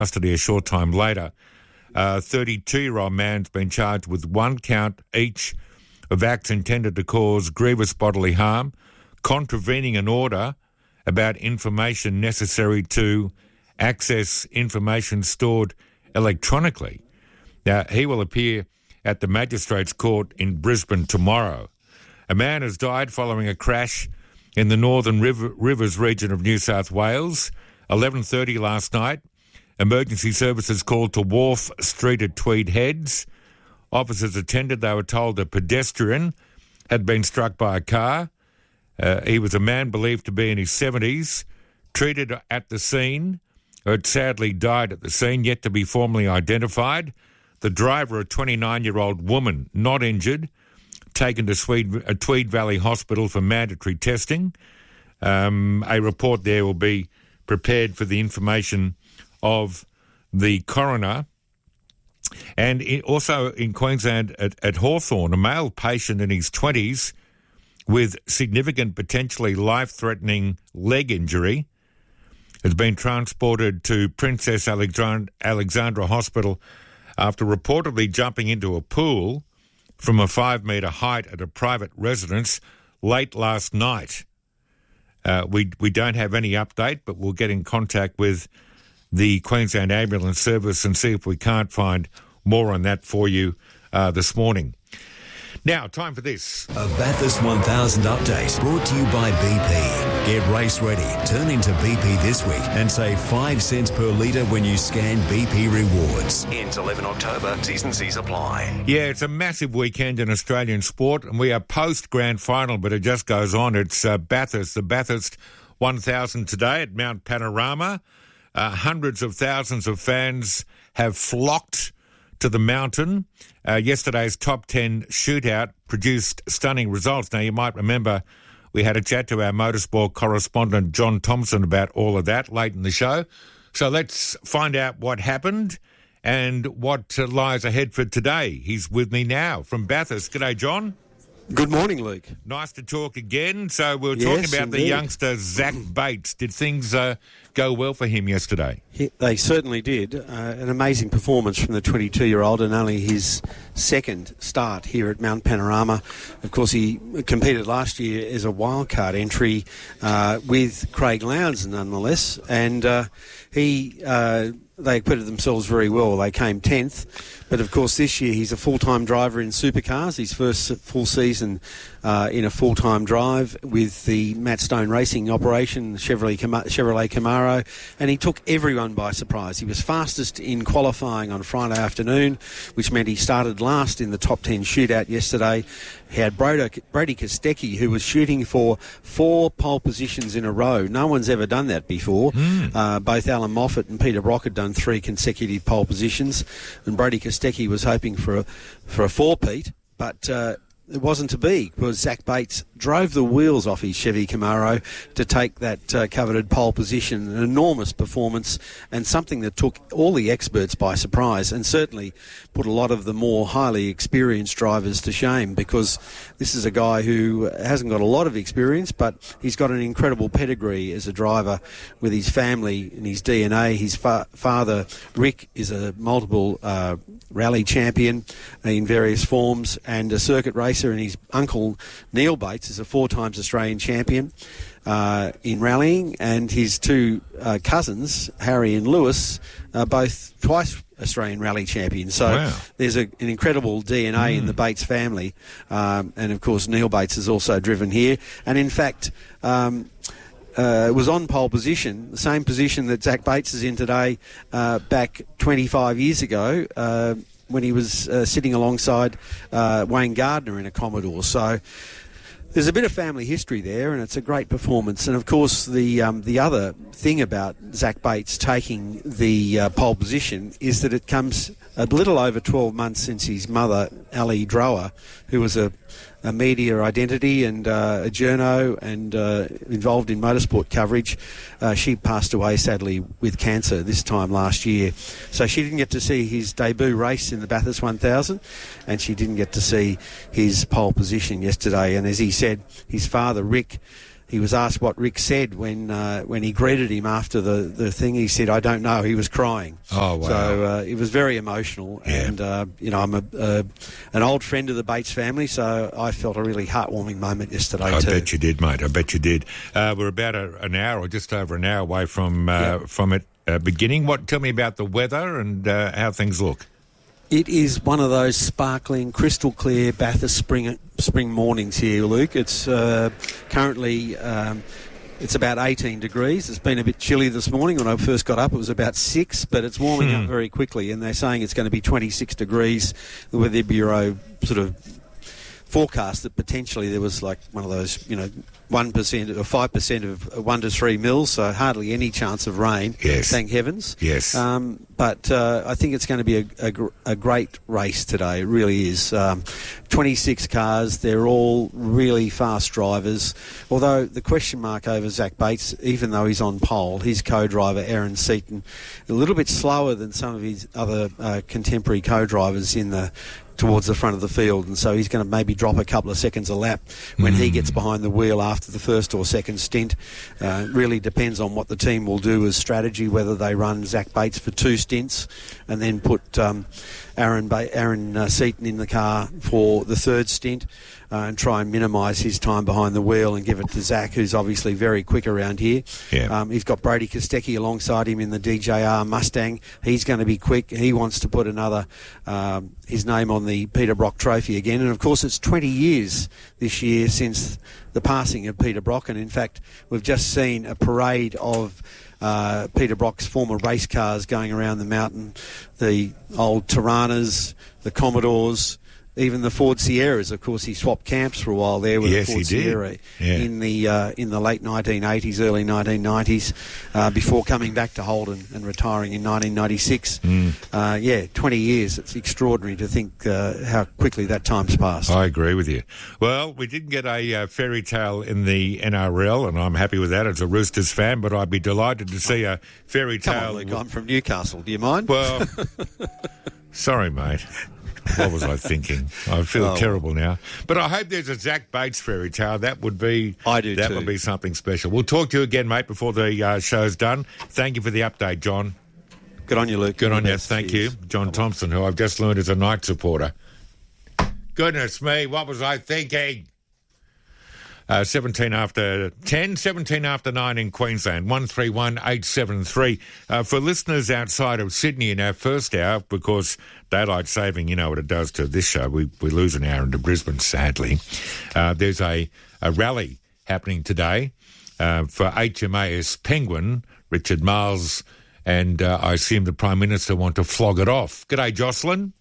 custody a short time later. 32-year-old man's been charged with 1 count each of acts intended to cause grievous bodily harm, contravening an order about information necessary to access information stored electronically. Now, he will appear at the Magistrates Court in Brisbane tomorrow. A man has died following a crash in the Northern Rivers region of New South Wales, 11:30 last night. Emergency services called to Wharf Street at Tweed Heads. Officers attended. They were told a pedestrian had been struck by a car. He was a man believed to be in his 70s, treated at the scene, but sadly died at the scene, yet to be formally identified. The driver, a 29-year-old woman, not injured, taken to Tweed Valley Hospital for mandatory testing. A report there will be prepared for the information of the coroner. And also in Queensland at Hawthorn, a male patient in his 20s with significant, potentially life-threatening leg injury has been transported to Princess Alexandra Hospital after reportedly jumping into a pool from a 5-metre height at a private residence late last night. We don't have any update, but we'll get in contact with the Queensland Ambulance Service and see if we can't find more on that for you this morning. Now, time for this. A Bathurst 1000 update brought to you by BP. Get race ready. Turn into BP this week and save 5 cents per litre when you scan BP Rewards. Ends 11 October. T's and C's apply. Yeah, it's a massive weekend in Australian sport, and we are post-grand final, but it just goes on. It's Bathurst, the Bathurst 1000 today at Mount Panorama. Hundreds of thousands of fans have flocked to the mountain. Yesterday's top 10 shootout produced stunning results. Now, you might remember we had a chat to our motorsport correspondent, John Thompson, about all of that late in the show. So let's find out what happened and what lies ahead for today. He's with me now from Bathurst. G'day, John. Good morning, Luke. Nice to talk again. So we were talking about indeed. the youngster, Zach Bates. Did things go well for him yesterday? They certainly did. An amazing performance from the 22-year-old and only his second start here at Mount Panorama. Of course, he competed last year as a wildcard entry with Craig Lowndes, nonetheless, and they acquitted themselves very well. They came 10th. But, of course, this year he's a full-time driver in supercars, his first full season in a full-time drive with the Matt Stone Racing operation, Chevrolet Camaro, and he took everyone by surprise. He was fastest in qualifying on Friday afternoon, which meant he started last in the top 10 shootout yesterday. He had Brody Kostecki, who was shooting for 4 pole positions in a row. No one's ever done that before. Both Alan Moffat and Peter Brock had done 3 consecutive pole positions, and Brody Kostecki was hoping for a 4-peat, but it wasn't to be, because Zach Bates drove the wheels off his Chevy Camaro to take that coveted pole position. An enormous performance and something that took all the experts by surprise and certainly put a lot of the more highly experienced drivers to shame, because this is a guy who hasn't got a lot of experience, but he's got an incredible pedigree as a driver with his family and his DNA. His father, Rick, is a multiple rally champion in various forms and a circuit racer, and his uncle, Neil Bates, is a 4 times Australian champion in rallying, and his 2 cousins, Harry and Lewis, are both twice Australian rally champions. So wow. There's an incredible DNA in the Bates family, and of course Neil Bates has also driven here, and in fact was on pole position, the same position that Zach Bates is in today, back 25 years ago, when he was sitting alongside Wayne Gardner in a Commodore. So there's a bit of family history there, and it's a great performance. And of course, the other thing about Zach Bates taking the pole position is that it comes a little over 12 months since his mother, Ali Drower, who was a media identity and a journo and involved in motorsport coverage. She passed away, sadly, with cancer this time last year. So she didn't get to see his debut race in the Bathurst 1000, and she didn't get to see his pole position yesterday. And as he said, his father, Rick, he was asked what Rick said when he greeted him after the thing. He said, "I don't know." He was crying. Oh, wow. So it was very emotional. Yeah. And, I'm an old friend of the Bates family, so I felt a really heartwarming moment yesterday too. I bet you did, mate. I bet you did. We're about an hour or just over an hour away from it beginning. Tell me about the weather and how things look. It is one of those sparkling, crystal clear Bathurst spring mornings here, Luke. It's currently it's about 18 degrees. It's been a bit chilly this morning. When I first got up, it was about 6, but it's warming up very quickly, and they're saying it's going to be 26 degrees. The Weather Bureau sort of forecast that potentially there was like one of those, 1% or 5% of 1 to 3 mils, so hardly any chance of rain. Yes. Thank heavens. Yes. But I think it's going to be a great race today. It really is. 26 cars. They're all really fast drivers. Although the question mark over Zach Bates, even though he's on pole, his co-driver Aaron Seaton, a little bit slower than some of his other contemporary co-drivers towards the front of the field, and so he's going to maybe drop a couple of seconds a lap when he gets behind the wheel after the first or second stint. Really depends on what the team will do as strategy, whether they run Zach Bates for 2 stints and then put Aaron Seaton in the car for the 3rd stint and try and minimise his time behind the wheel and give it to Zach, who's obviously very quick around here. Yeah. He's got Brady Kostecki alongside him in the DJR Mustang. He's going to be quick. He wants to put his name on the Peter Brock Trophy again. And, of course, it's 20 years this year since the passing of Peter Brock. And, in fact, we've just seen a parade of Peter Brock's former race cars going around the mountain, the old Tiranas, the Commodores, even the Ford Sierras. Of course, he swapped camps for a while there with the Ford Sierra in the late 1980s, early 1990s, before coming back to Holden and retiring in 1996. 20 years. It's extraordinary to think how quickly that time's passed. I agree with you. Well, we didn't get a fairy tale in the NRL, and I'm happy with that as a Roosters fan, but I'd be delighted to see a fairy tale. Come on, Luke, I'm from Newcastle. Do you mind? Well, sorry, mate. What was I thinking? I feel terrible now. But I hope there's a Zach Bates fairy tale. That would be too. Would be something special. We'll talk to you again, mate, before the show's done. Thank you for the update, John. Good on you, Luke. Good on you. Thank you. John Thompson, who I've just learned is a Knight supporter. Goodness me, what was I thinking? 17 after 10, 17 after 9 in Queensland, 131873. For listeners outside of Sydney in our first hour, because daylight saving, you know what it does to this show, we lose an hour into Brisbane, sadly. There's a rally happening today for HMAS Penguin, Richard Marles, and I assume the Prime Minister want to flog it off. G'day, Jocelyn.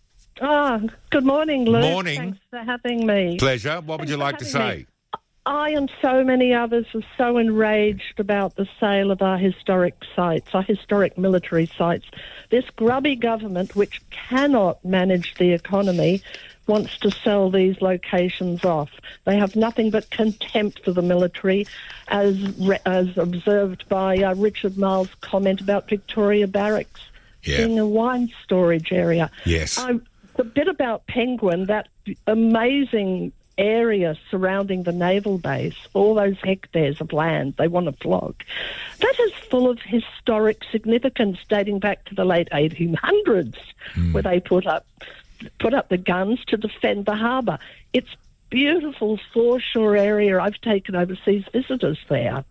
Oh, good morning, Luke. Morning. Thanks for having me. Pleasure. What would you like to say? I and so many others are so enraged about the sale of our historic sites, our historic military sites. This grubby government, which cannot manage the economy, wants to sell these locations off. They have nothing but contempt for the military, as observed by Richard Marles' comment about Victoria Barracks being a wine storage area. Yes. The bit about Penguin, that amazing area surrounding the naval base, all those hectares of land they want to flog, that is full of historic significance dating back to the late 1800s, where they put up the guns to defend the harbour. It's beautiful foreshore area. I've taken overseas visitors there.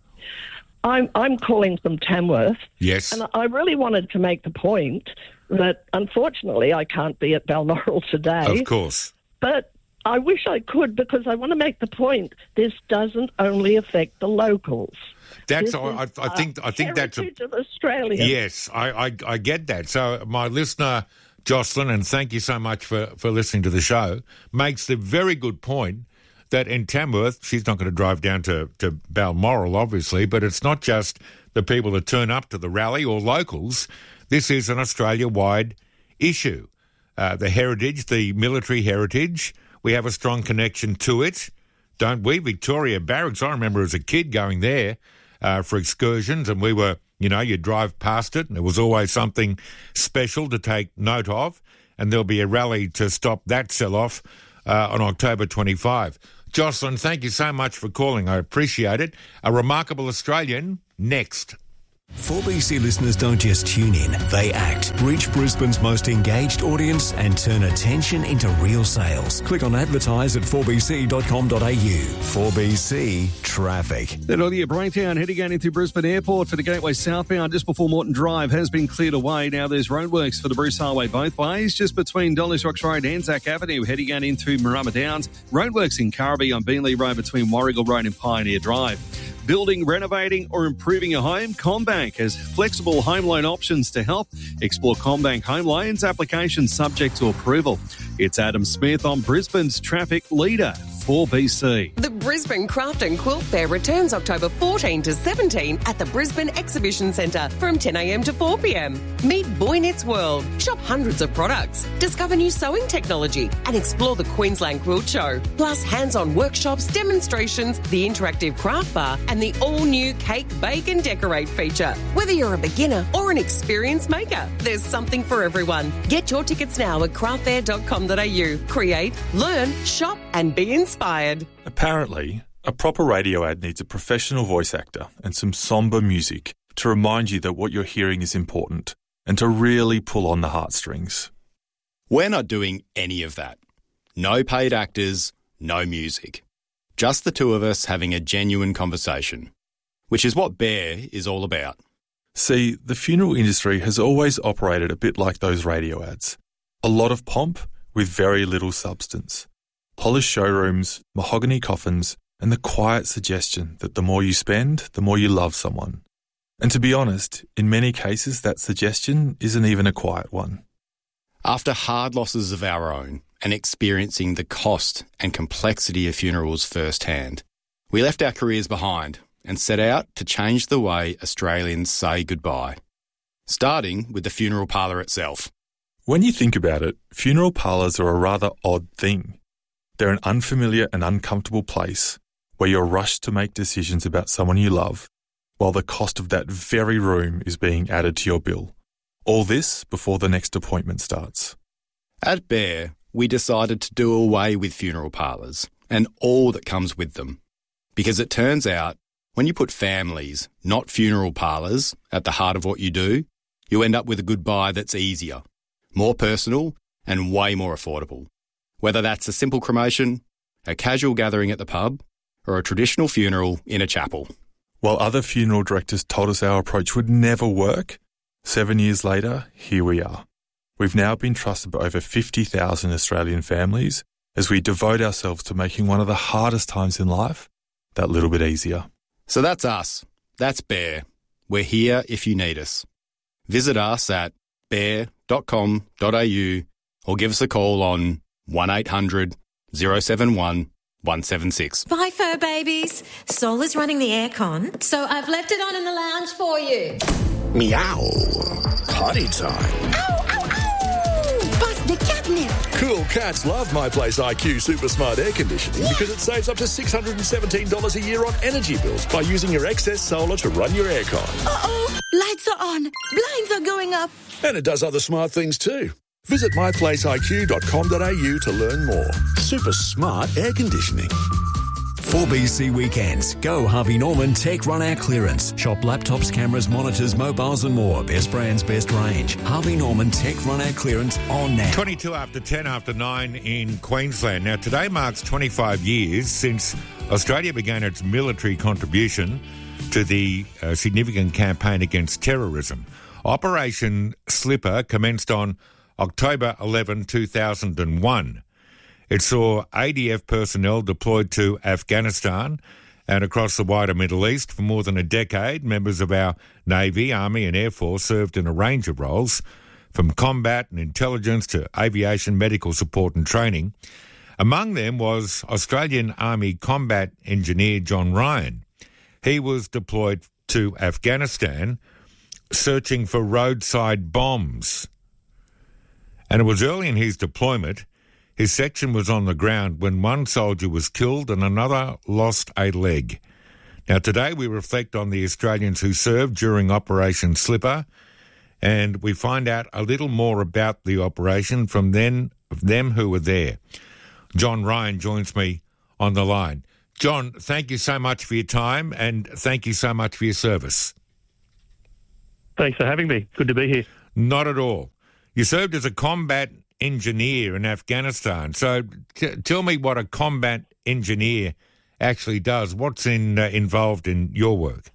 I'm calling from Tamworth. Yes. And I really wanted to make the point that, unfortunately, I can't be at Balmoral today. Of course. But I wish I could, because I want to make the point this doesn't only affect the locals. I think that's heritage of Australia. Yes, I get that. So my listener, Jocelyn, and thank you so much for listening to the show, makes the very good point that in Tamworth, she's not going to drive down to Balmoral, obviously, but it's not just the people that turn up to the rally or locals. This is an Australia-wide issue. The heritage, the military heritage, we have a strong connection to it, don't we? Victoria Barracks, I remember as a kid going there for excursions, and we were, you'd drive past it, and there was always something special to take note of, and there'll be a rally to stop that sell-off on October 25. Jocelyn, thank you so much for calling. I appreciate it. A remarkable Australian next. 4BC listeners don't just tune in, they act. Reach Brisbane's most engaged audience and turn attention into real sales. Click on advertise at 4bc.com.au. 4BC Traffic. That earlier breakdown heading out into Brisbane Airport for the Gateway southbound just before Moreton Drive has been cleared away. Now there's roadworks for the Bruce Highway both ways, just between Dollars Rocks Road and Anzac Avenue heading out into Marama Downs. Roadworks in Currabee on Beanley Road between Warrigal Road and Pioneer Drive. Building, renovating or improving your home? CommBank has flexible home loan options to help. Explore CommBank Home Loans, applications subject to approval. It's Adam Smith on Brisbane's traffic leader. 4BC. The Brisbane Craft and Quilt Fair returns October 14 to 17 at the Brisbane Exhibition Centre from 10 a.m. to 4 p.m. Meet Boy Knits World, shop hundreds of products, discover new sewing technology and explore the Queensland Quilt Show. Plus hands-on workshops, demonstrations, the interactive craft bar and the all-new Cake, Bake and Decorate feature. Whether you're a beginner or an experienced maker, there's something for everyone. Get your tickets now at craftfair.com.au. Create, learn, shop and be inspired. Apparently, a proper radio ad needs a professional voice actor and some somber music to remind you that what you're hearing is important and to really pull on the heartstrings. We're not doing any of that. No paid actors, no music. Just the two of us having a genuine conversation, which is what Bear is all about. See, the funeral industry has always operated a bit like those radio ads. A lot of pomp with very little substance. Polished showrooms, mahogany coffins, and the quiet suggestion that the more you spend, the more you love someone. And to be honest, in many cases that suggestion isn't even a quiet one. After hard losses of our own and experiencing the cost and complexity of funerals firsthand, we left our careers behind and set out to change the way Australians say goodbye, starting with the funeral parlour itself. When you think about it, funeral parlours are a rather odd thing. They're an unfamiliar and uncomfortable place where you're rushed to make decisions about someone you love, while the cost of that very room is being added to your bill. All this before the next appointment starts. At Bear, we decided to do away with funeral parlours and all that comes with them. Because it turns out, when you put families, not funeral parlours, at the heart of what you do, you end up with a goodbye that's easier, more personal and way more affordable. Whether that's a simple cremation, a casual gathering at the pub, or a traditional funeral in a chapel. While other funeral directors told us our approach would never work, 7 years later, here we are. We've now been trusted by over 50,000 Australian families as we devote ourselves to making one of the hardest times in life that little bit easier. So that's us. That's Bear. We're here if you need us. Visit us at bear.com.au or give us a call on 1800 071 176. Bye, fur babies. Sol is running the aircon, so I've left it on in the lounge for you. Meow. Potty time. Ow, ow, ow! Bust the catnip. Cool cats love My Place IQ Super Smart Air Conditioning because it saves up to $617 a year on energy bills by using your excess solar to run your aircon. Uh-oh. Lights are on. Blinds are going up. And it does other smart things too. Visit myplaceiq.com.au to learn more. Super smart air conditioning. 4BC Weekends. Go Harvey Norman Tech Run Out Clearance. Shop laptops, cameras, monitors, mobiles and more. Best brands, best range. Harvey Norman Tech Run Out Clearance on now. 22 after 10 after 9 in Queensland. Now, today marks 25 years since Australia began its military contribution to the significant campaign against terrorism. Operation Slipper commenced on October 11, 2001. It saw ADF personnel deployed to Afghanistan and across the wider Middle East for more than a decade. Members of our Navy, Army and Air Force served in a range of roles, from combat and intelligence to aviation, medical support and training. Among them was Australian Army combat engineer John Ryan. He was deployed to Afghanistan searching for roadside bombs. And it was early in his deployment. His section was on the ground when one soldier was killed and another lost a leg. Now, today we reflect on the Australians who served during Operation Slipper, and we find out a little more about the operation from them who were there. John Ryan joins me on the line. John, thank you so much for your time and thank you so much for your service. Thanks for having me. Good to be here. Not at all. You served as a combat engineer in Afghanistan. So tell me what a combat engineer actually does. What's involved in your work?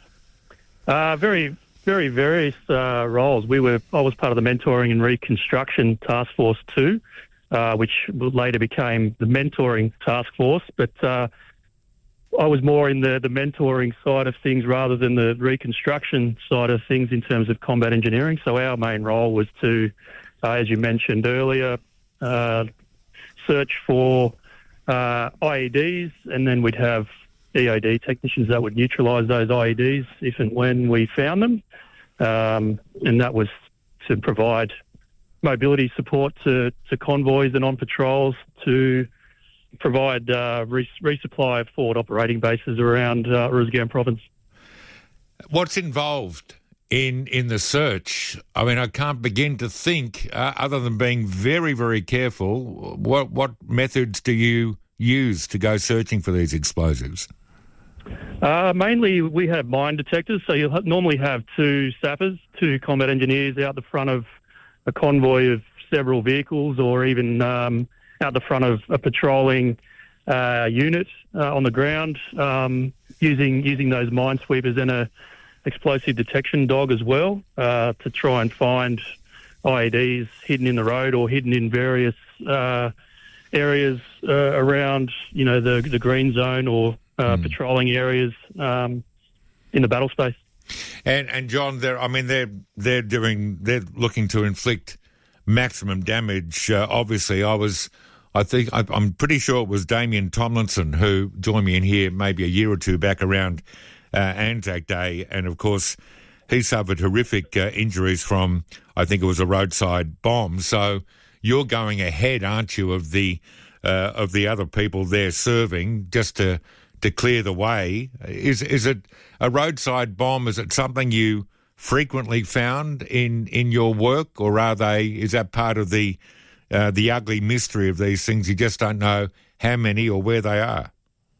Very various roles. I was part of the Mentoring and Reconstruction Task Force 2, which later became the Mentoring Task Force. But I was more in the mentoring side of things rather than the reconstruction side of things in terms of combat engineering. So our main role was to, as you mentioned earlier, search for IEDs, and then we'd have EOD technicians that would neutralise those IEDs if and when we found them. And that was to provide mobility support to convoys and on patrols, to provide resupply of forward operating bases around Uruzgan province. What's involved in the search? I mean, I can't begin to think, other than being very, very careful, what methods do you use to go searching for these explosives? Mainly we have mine detectors, so you'll normally have two sappers, two combat engineers out the front of a convoy of several vehicles, or even out the front of a patrolling unit on the ground, using those mine sweepers and a explosive detection dog as well, to try and find IEDs hidden in the road or hidden in various areas around, the green zone or patrolling areas in the battle space. And John, they're looking to inflict maximum damage. Obviously, I'm pretty sure it was Damien Tomlinson who joined me in here maybe a year or two back around Anzac Day, and of course he suffered horrific injuries from, I think it was a roadside bomb. So you're going ahead, aren't you, of the other people there serving, just to clear the way. Is it a roadside bomb? Is it something you frequently found in your work, or is that part of the ugly mystery of these things? You just don't know how many or where they are.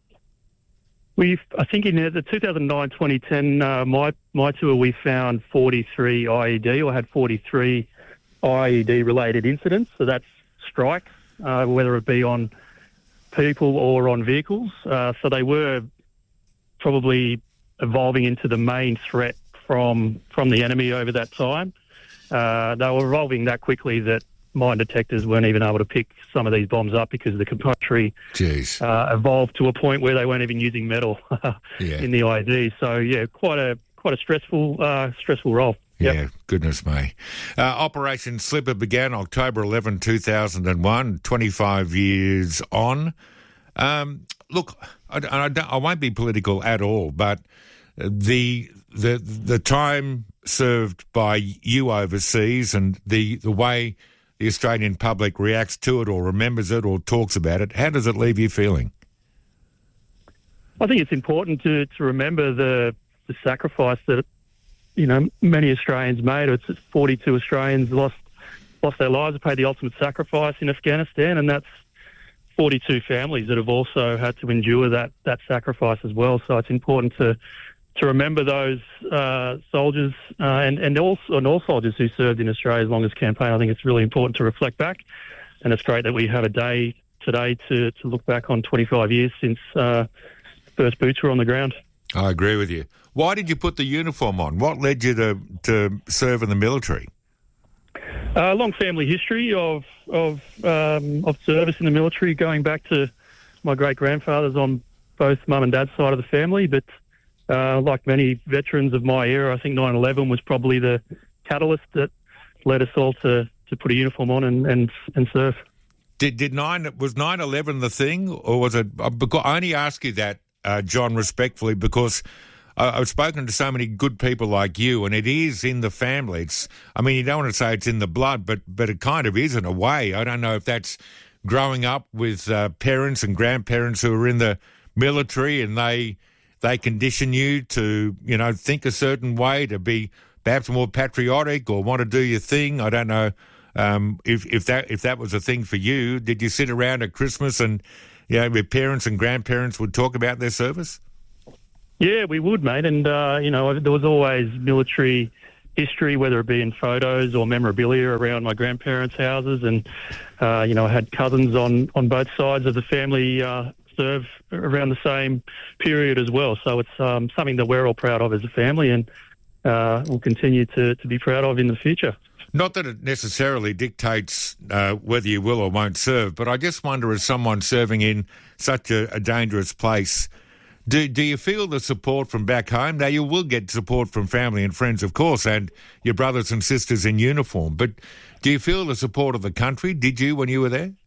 I think in the 2009-2010 my tour, we found 43 IED, or had 43 IED related incidents. So that's strikes, whether it be on people or on vehicles. So they were probably evolving into the main threat from the enemy over that time. They were evolving that quickly that mine detectors weren't even able to pick some of these bombs up because the componentry evolved to a point where they weren't even using metal in the IED. So quite a stressful role. Yeah, Yep. Goodness me. Operation Slipper began October 11, 2001, 25 years on. Look, I won't be political at all, but the time served by you overseas and the way the Australian public reacts to it or remembers it or talks about it, how does it leave you feeling? I think it's important to remember the sacrifice that many Australians made. It's 42 Australians lost their lives, paid the ultimate sacrifice in Afghanistan, and that's 42 families that have also had to endure that sacrifice as well. So it's important to remember those soldiers and all soldiers who served in Australia's longest campaign. I think it's really important to reflect back, and it's great that we have a day today to look back on 25 years since first boots were on the ground. I agree with you. Why did you put the uniform on? What led you to serve in the military? A long family history of service in the military, going back to my great-grandfathers on both mum and dad's side of the family. But like many veterans of my era, I think 9/11 was probably the catalyst that led us all to put a uniform on and serve. Was 9/11 the thing, or was it? I only ask you that, John, respectfully, because I've spoken to so many good people like you, and it is in the family. You don't want to say it's in the blood, but it kind of is in a way. I don't know if that's growing up with parents and grandparents who are in the military, and they condition you to, think a certain way, to be perhaps more patriotic or want to do your thing. I don't know if that was a thing for you. Did you sit around at Christmas and your parents and grandparents would talk about their service? Yeah, we would, mate. And, there was always military history, whether it be in photos or memorabilia around my grandparents' houses. And, I had cousins on both sides of the family serve around the same period as well. So it's something that we're all proud of as a family and we'll continue to be proud of in the future. Not that it necessarily dictates whether you will or won't serve, but I just wonder, as someone serving in such a dangerous place, do you feel the support from back home? Now, you will get support from family and friends, of course, and your brothers and sisters in uniform, but do you feel the support of the country? Did you when you were there?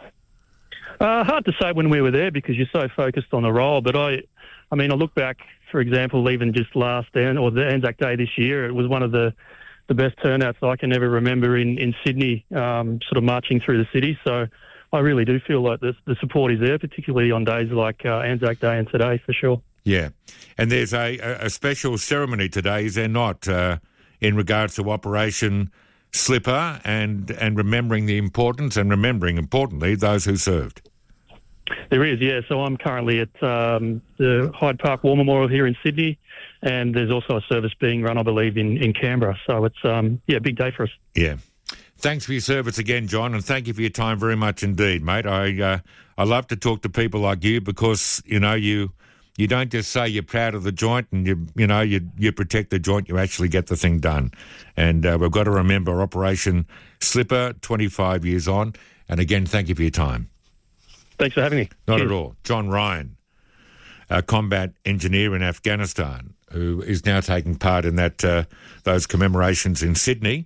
Hard to say when we were there because you're so focused on the role, but I look back, for example, even just the Anzac Day this year, it was one of the best turnouts I can ever remember in Sydney, sort of marching through the city. So I really do feel like the support is there, particularly on days like Anzac Day and today, for sure. Yeah. And there's a special ceremony today, is there not, in regards to Operation Slipper and remembering the importance and remembering, importantly, those who served? There is, yeah. So I'm currently at the Hyde Park War Memorial here in Sydney, and there's also a service being run, I believe, in Canberra. So it's, a big day for us. Yeah. Thanks for your service again, John, and thank you for your time very much indeed, mate. I love to talk to people like you because, you don't just say you're proud of the joint and you protect the joint, you actually get the thing done. And we've got to remember Operation Slipper, 25 years on. And again, thank you for your time. Thanks for having me. Not at all. John Ryan, a combat engineer in Afghanistan, who is now taking part in those commemorations in Sydney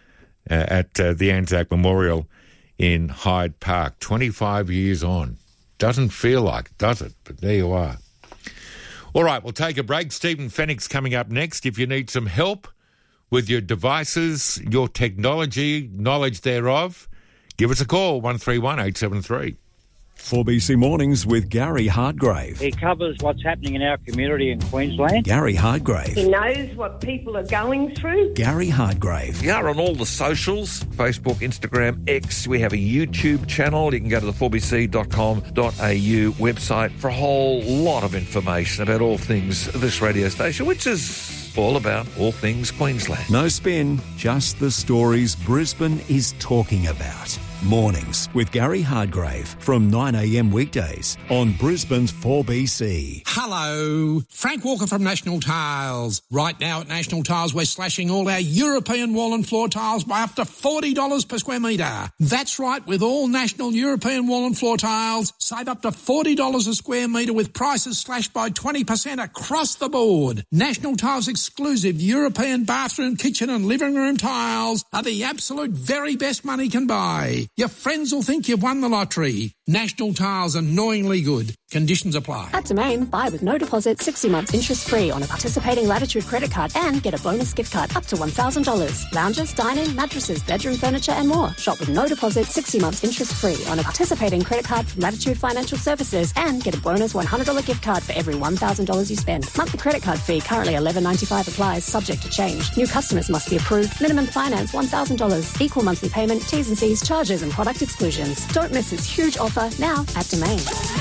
at the Anzac Memorial in Hyde Park. 25 years on. Doesn't feel like it, does it? But there you are. All right, we'll take a break. Stephen Fennick's coming up next. If you need some help with your devices, your technology, knowledge thereof, give us a call, 131 873. 4BC Mornings with Gary Hardgrave. He covers what's happening in our community in Queensland. Gary Hardgrave. He knows what people are going through. Gary Hardgrave. We are on all the socials, Facebook, Instagram, X. We have a YouTube channel. You can go to the 4bc.com.au website for a whole lot of information about all things this radio station, which is all about all things Queensland. No spin, just the stories Brisbane is talking about. Mornings with Gary Hardgrave from 9am weekdays on Brisbane's 4BC. Hello, Frank Walker from National Tiles. Right now at National Tiles, we're slashing all our European wall and floor tiles by up to $40 per square metre. That's right, with all national European wall and floor tiles, save up to $40 a square metre with prices slashed by 20% across the board. National Tiles exclusive European bathroom, kitchen and living room tiles are the absolute very best money can buy. Your friends will think you've won the lottery. National Tiles, annoyingly good. Conditions apply. At Domain, buy with no deposit, 60 months interest free on a participating Latitude credit card and get a bonus gift card up to $1,000. Lounges, dining, mattresses, bedroom furniture and more. Shop with no deposit, 60 months interest free on a participating credit card from Latitude Financial Services and get a bonus $100 gift card for every $1,000 you spend. Monthly credit card fee currently $11.95 applies, subject to change. New customers must be approved. Minimum finance $1,000. Equal monthly payment, T's and C's, charges and product exclusions. Don't miss this huge offer now at Domain.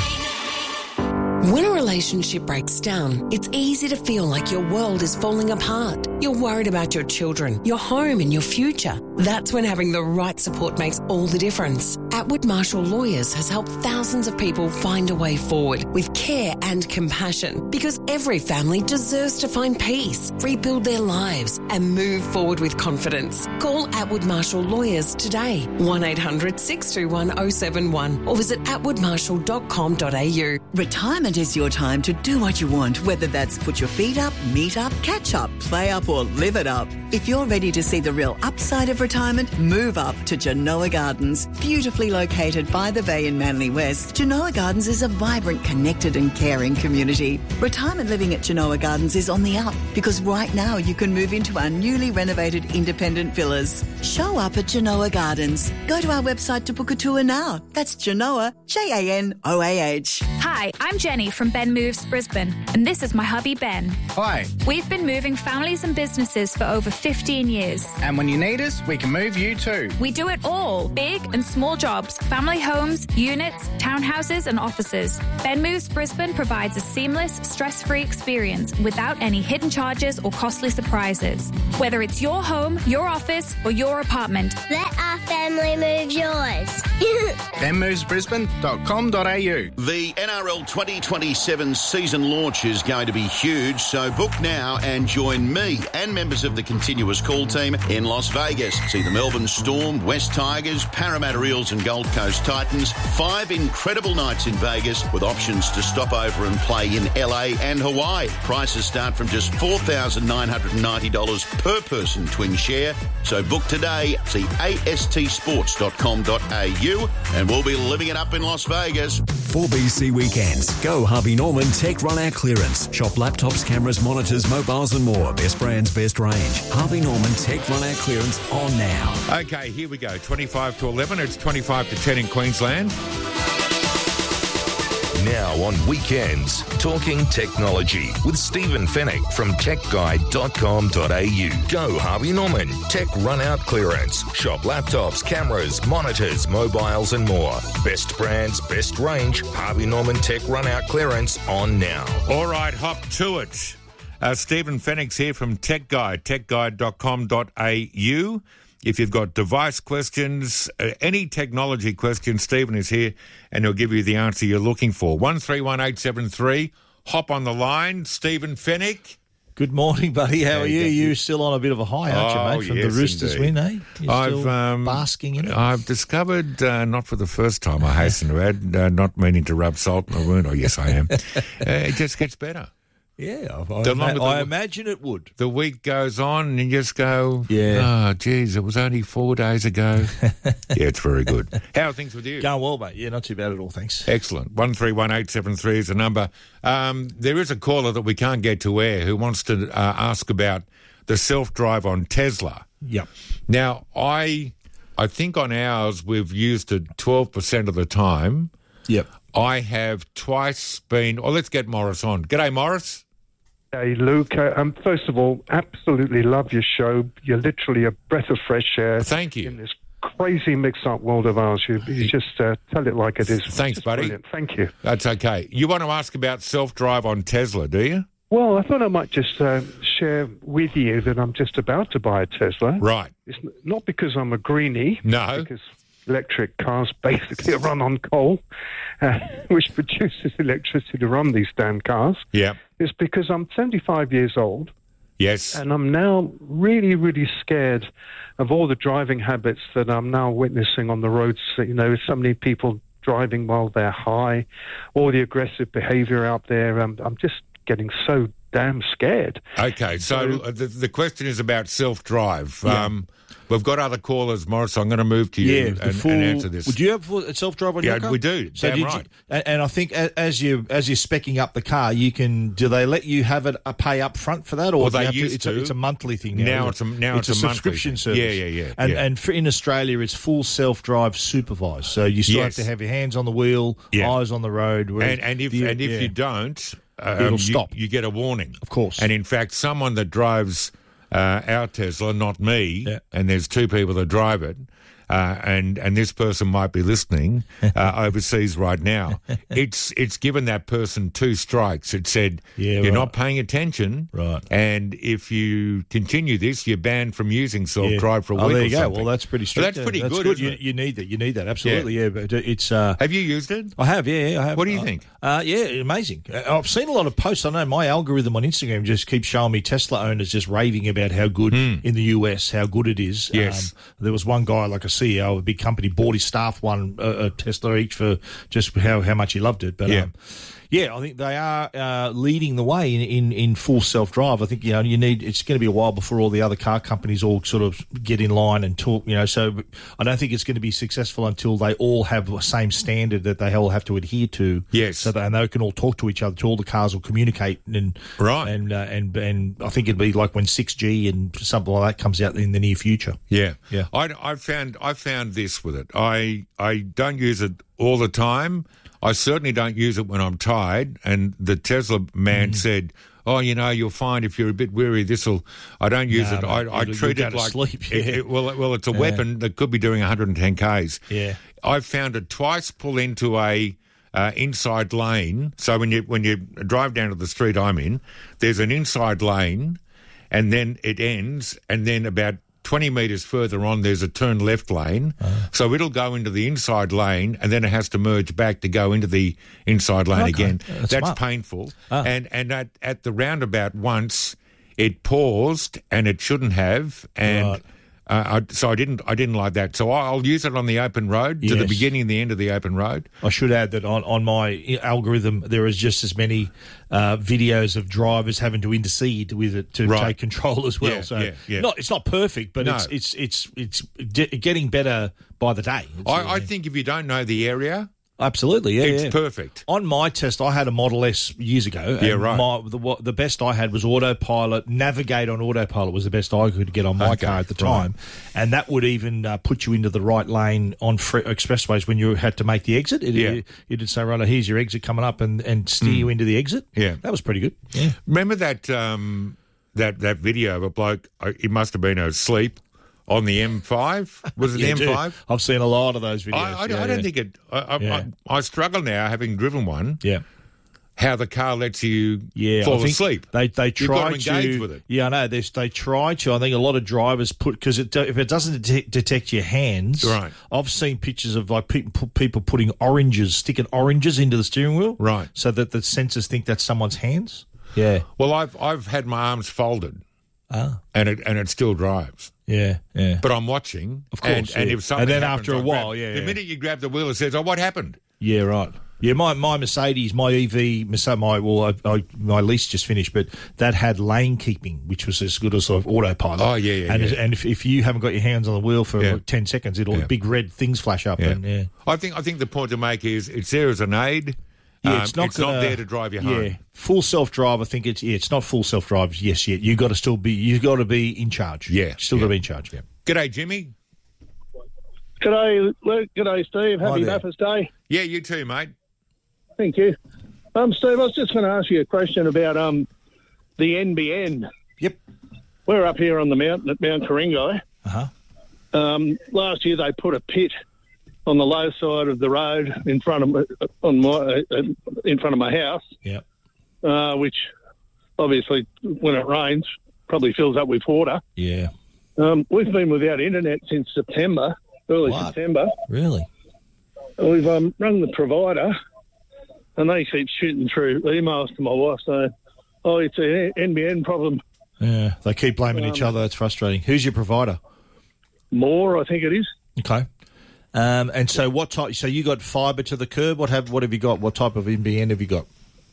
When a relationship breaks down, it's easy to feel like your world is falling apart. You're worried about your children, your home and your future. That's when having the right support makes all the difference. Atwood Marshall Lawyers has helped thousands of people find a way forward with care and compassion, because every family deserves to find peace, rebuild their lives and move forward with confidence. Call Atwood Marshall Lawyers today, 1-800-621-071 or visit atwoodmarshall.com.au. Retirement is your time to do what you want, whether that's put your feet up, meet up, catch up, play up or live it up. If you're ready to see the real upside of retirement, move up to Genoa Gardens. Beautifully located by the bay in Manly West, Genoa Gardens is a vibrant, connected and caring community. Retirement living at Genoa Gardens is on the up because right now you can move into our newly renovated independent villas. Show up at Genoa Gardens. Go to our website to book a tour now. That's Genoa, Janoah. Hi, Hi, I'm Jenny from Ben Moves Brisbane, and this is my hubby Ben. Hi. We've been moving families and businesses for over 15 years. And when you need us, we can move you too. We do it all, big and small jobs, family homes, units, townhouses and offices. Ben Moves Brisbane provides a seamless, stress-free experience without any hidden charges or costly surprises. Whether it's your home, your office or your apartment. Let our family move yours. benmovesbrisbane.com.au. The NRL 2027 season launch is going to be huge, so book now and join me and members of the continuous call team in Las Vegas. See the Melbourne Storm, West Tigers, Parramatta Eels and Gold Coast Titans. 5 incredible nights in Vegas with options to stop over and play in LA and Hawaii. Prices start from just $4,990 per person twin share. So book today. See astsports.com.au and we'll be living it up in Las Vegas. 4BC Weekends. Go Harvey Norman Tech Run Out Clearance. Shop laptops, cameras, monitors, mobiles and more. Best brands, best range. Harvey Norman Tech Run Out Clearance on now. Okay, here we go. 25 to 11. It's 25 to 10 in Queensland. Now on Weekends, Talking Technology with Stephen Fennick from techguide.com.au. Go Harvey Norman, Tech Run Out Clearance. Shop laptops, cameras, monitors, mobiles and more. Best brands, best range. Harvey Norman Tech Run Out Clearance on now. All right, hop to it. Stephen Fennick's here from Tech Guide, techguide.com.au. If you've got device questions, any technology questions, Stephen is here and he'll give you the answer you're looking for. 131873, hop on the line. Stephen Fennick. Good morning, buddy. How are you? You're still on a bit of a high, aren't you, mate, from the Roosters win, eh? You're still basking in it? I've discovered, not for the first time, I hasten to add, not meaning to rub salt in the wound. Oh, yes, I am. It just gets better. Yeah, I imagine it would. The week goes on and you just go, yeah. Oh, geez, it was only 4 days ago. Yeah, it's very good. How are things with you? Going well, mate. Yeah, not too bad at all, thanks. Excellent. 131873 is the number. There is a caller that we can't get to air who wants to ask about the self-drive on Tesla. Yep. Now, I think on ours we've used it 12% of the time. Yep. I have twice been... Oh, let's get Morris on. G'day, Morris. Hey, Luke. First of all, absolutely love your show. You're literally a breath of fresh air. Thank you. In this crazy mixed-up world of ours. You just tell it like it is. Thanks, buddy. Brilliant. Thank you. That's okay. You want to ask about self-drive on Tesla, do you? Well, I thought I might just share with you that I'm just about to buy a Tesla. Right. It's not because I'm a greenie. No. Because electric cars basically run on coal, which produces electricity to run these damn cars. Yeah. It's because I'm 75 years old. Yes. And I'm now really, really scared of all the driving habits that I'm now witnessing on the roads. You know, so many people driving while they're high, all the aggressive behaviour out there. I'm just getting so damn scared. Okay, so the question is about self-drive. Yeah. We've got other callers, Morris, so I'm going to move to you and answer this. Would you have a self-drive on your car? Yeah, we do. So damn right. And I think as you're speccing up the car, do they let you have it pay up front for that, or they used to? It's a monthly thing now. It's a subscription service. Yeah. And in Australia, it's full self-drive supervised. So you still have to have your hands on the wheel, eyes on the road. And if you don't, it'll stop. You get a warning, of course. And in fact, someone that drives our Tesla, not me, and there's two people that drive it, and this person might be listening overseas right now. It's given that person 2 strikes. It said you're not paying attention, right? And if you continue this, you're banned from using self-drive for a week. There or you go. something. Well, that's pretty strict. That's pretty good. Isn't it? You need that. You need that. Absolutely. Yeah. But it's. Have you used it? I have. Yeah. I have. What do you think? Amazing. I've seen a lot of posts. I know my algorithm on Instagram just keeps showing me Tesla owners just raving about how good in the US, how good it is. Yes. There was one guy, like a CEO of a big company, bought his staff one a Tesla each for just how much he loved it. But I think they are leading the way in full self-drive. I think you need. It's going to be a while before all the other car companies all sort of get in line and talk. So I don't think it's going to be successful until they all have the same standard that they all have to adhere to. Yes. So that they can all talk to each other. So all the cars will communicate and right. And I think it'd be like when 6G and something like that comes out in the near future. Yeah. Yeah. I found this with it. I don't use it all the time. I certainly don't use it when I'm tired. And the Tesla man said, "Oh, you'll find if you're a bit weary, I don't use it. I treat it like sleep. Well, it's a weapon that could be doing 110 k's. Yeah, I've found it twice pull into a inside lane. So when you drive down to the street I'm in, there's an inside lane, and then it ends, and then about 20 metres further on, there's a turn left lane. So it'll go into the inside lane, and then it has to merge back to go into the inside lane again. That's smart. painful. And at the roundabout once, it paused, and it shouldn't have. And so I didn't like that. So I'll use it on the open road to the beginning and the end of the open road. I should add that on my algorithm, there is just as many videos of drivers having to intercede with it to take control as well. It's not perfect, but it's getting better by the day. I think if you don't know the area, absolutely, it's perfect. On my test, I had a Model S years ago. And the best I had was autopilot. Navigate on autopilot was the best I could get on my car at the time, and that would even put you into the right lane on expressways when you had to make the exit. It'd say, "Right, here's your exit coming up," and steer you into the exit. Yeah, that was pretty good. Yeah, remember that that video of a bloke? He must have been asleep on the M5? Was it the M5? I've seen a lot of those videos. I don't think it... I struggle now, having driven one, how the car lets you fall asleep. They try You've got to engage with it. Yeah, I know. They try to. I think a lot of drivers because if it doesn't detect your hands... Right. I've seen pictures of like people putting sticking oranges into the steering wheel. Right. So that the sensors think that's someone's hands. Yeah. Well, I've had my arms folded. And it still drives. Yeah. But I'm watching, of course. And if something then happens, after a while, the minute you grab the wheel, it says, "Oh, what happened?" Yeah, right. Yeah, my Mercedes, my EV, my lease just finished, but that had lane keeping, which was as good as sort of autopilot. Oh, yeah. And if you haven't got your hands on the wheel for like 10 seconds, big red things flash up. Yeah. I think the point to make is it's there as an aid. Yeah, it's not there to drive you home. Yeah, full self-drive. I think it's not full self-drive. Yes, yet you got to be in charge. Yeah, still got to be in charge. Yeah. G'day, Jimmy. G'day, Luke. G'day, Steve. Happy Bathurst Day. Yeah, you too, mate. Thank you. Steve, I was just going to ask you a question about the NBN. Yep. We're up here on the mountain at Mount Ku-ring-gai. Last year they put a pit on the low side of the road in front of my house. Yeah. Which obviously, when it rains, probably fills up with water. Yeah. We've been without internet since September, early September. Really? We've rung the provider, and they keep shooting through emails to my wife saying, "Oh, it's an NBN problem." Yeah, they keep blaming each other. It's frustrating. Who's your provider? More, I think it is. Okay. And so what type? So you got fibre to the curb? What have you got? What type of NBN have you got?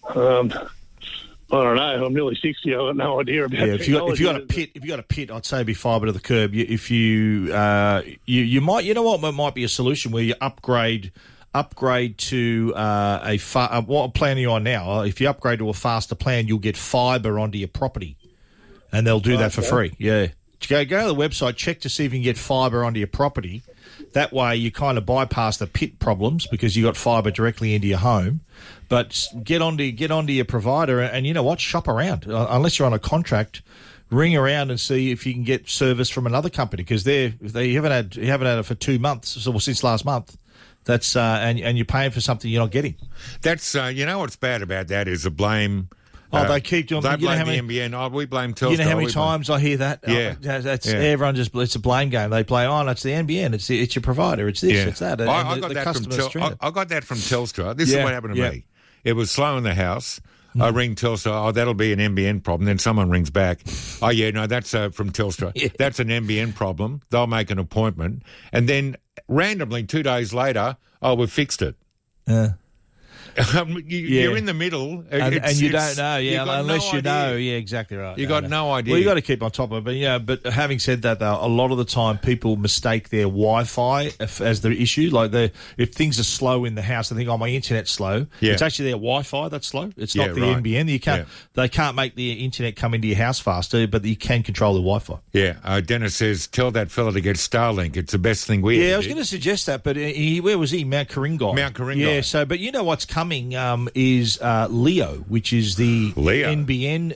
I don't know. I'm nearly 60. I've got no idea about. Yeah, if you got a pit, I'd say it'd be fibre to the curb. If you might, you know what might be a solution where you upgrade to what plan are you on now? If you upgrade to a faster plan, you'll get fibre onto your property, and they'll do that for free. Yeah, go to the website, check to see if you can get fibre onto your property. That way, you kind of bypass the pit problems because you got fibre directly into your home. But get onto your provider, and you know what? Shop around. Unless you're on a contract, ring around and see if you can get service from another company because they haven't had it for 2 months, or since last month. That's and you're paying for something you're not getting. That's you know what's bad about that is the blame. They keep doing. They blame the NBN. We blame Telstra. You know how many times I hear that? Yeah, everyone just. It's a blame game. They play. Oh, no, it's the NBN. It's your provider. It's this. It's that. I got that from Telstra. This is what happened to me. It was slow in the house. I ring Telstra. Oh, that'll be an NBN problem. Then someone rings back. Oh, yeah, no, that's from Telstra. That's an NBN problem. They'll make an appointment, and then randomly 2 days later, we've fixed it. You're in the middle. And you don't know, unless no you know. Yeah, exactly right. You got no idea. Well, you got to keep on top of it. But having said that, though, a lot of the time people mistake their Wi-Fi as the issue. Like if things are slow in the house, they think, "Oh, my internet's slow." Yeah. It's actually their Wi-Fi that's slow. It's not the NBN. They can't make the internet come into your house faster, but you can control the Wi-Fi. Yeah. Dennis says, "Tell that fella to get Starlink. It's the best thing we." Yeah, I was going to suggest that, but where was he? Mount Ku-ring-gai. Mount Ku-ring-gai. Yeah. So, but you know what's coming is Leo, which is the NBN